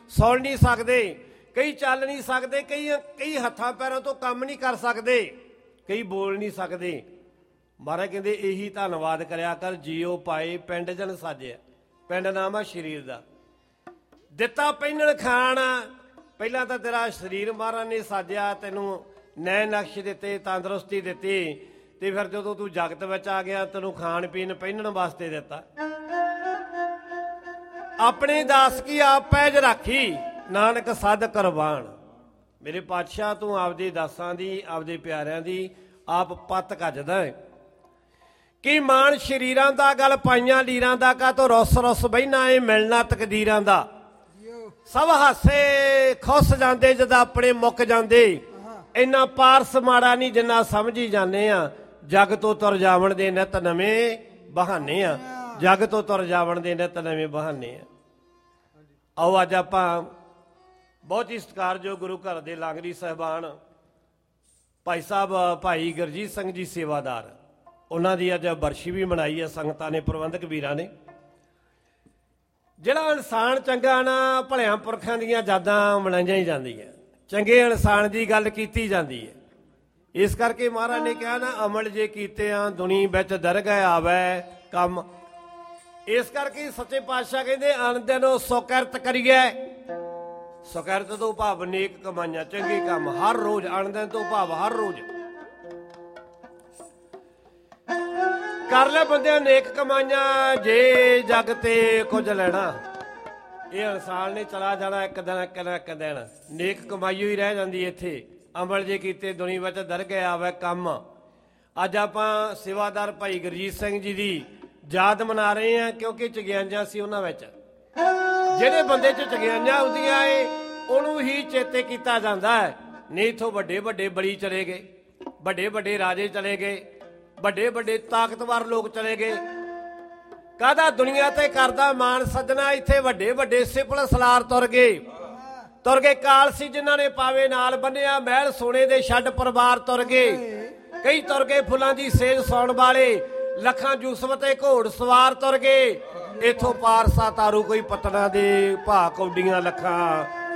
ਸੁਣ नहीं सकते, कई चल नहीं सकते, कई हत्थां पैरों तो काम नहीं कर सकते, कई बोल नहीं सकते। महाराज कहते यही धन्नवाद करिया कर, जियो पाए पिंड जन साजिया। पिंड नाम है शरीर का, दिता पहिनण खाण। पहला तो तेरा शरीर महाराज ने साजिया, तेनू नए नक्श दिते, तंदुरुस्ती दिती, ते फिर जदों तू जगत विच आ गया तेनू खाण पीण पहिनण वास्ते दिता। अपने दास की आप पैज राखी, नानक सद करवाण। मेरे पातशाह तू आपदे दासां दी, आपदे प्यारिआं दी आप पत कजदा है कि मान शरीरां दा गल पाइयां लीरां दा, का तो रुस रुस बहिना है मिलना तकदीरां दा। सब हासे खुस जाते जद अपने मुक जाते, इन्ना पारस माड़ा नहीं जिन्ना समझी जाने आ। जग तो तुर जावण दे नित नवें बहाने आ, जग तो तुर जावण दे नित नवें बहाने आ। आओ अज आपां बहुत ही सत्कारयोग गुरु घर दे लांगरी साहिबान भाई साहब भाई गुरजीत सिंह जी सेवादार, उन्हां दी अज बरशी भी मनाई है संगतां ने, प्रबंधक वीरां ने। जिहड़ा इंसान चंगा ना, भलियां पुरखां दीयां यादां मनाईयां ही जांदियां, चंगे इंसान की गल कीती जाती है। इस करके महाराज ने कहा ना, अमल जे कीते आ दुनी बिच दरगह आवे कम। इस करके सच्चे पातशाह कहते अन दिनो सुकिरत करिए। सुकिरत तो भाव नेक कमाइयां, चंगे काम हर रोज, अन दिन तो भाव हर रोज कर ले बंदे नेक कमाइयां। जे जग ते कुछ लेना, ये इंसान ने चला जाना एक दिन, एक ना एक दिन नेक कमाई ही रह जाती इत्थे। अमल जे कीते दुनिया विच दरगह आवे कम। अज आपां सेवादार भाई गुरजीत सिंह जी की याद मना रहे हैं, क्योंकि चगियां सी उन्हां विच। जिहड़े बंदे च चगियां आउंदियां ए उहनूं ही चेते कीता जांदा है। नहीं इत्थों वड्डे वड्डे बली चले गए, वड्डे वड्डे राजे चले गए, वड्डे वड्डे ताकतवर लोग चले गए। कहदा दुनिया ते करदा मान सजना, इत्थे वड्डे वड्डे सिपल सलार तुर गए काल सी जिन्हां ने पावे नाल बन्निया, महल सोने दे छड्ड परिवार तुर गए। कई तुर गए फुलां दी सेज सौण वाले, लखां यूसुफ ते घोड़ सवार तुर गए। इथों पारसा तारू कोई पतना दे भा कौडियां लखां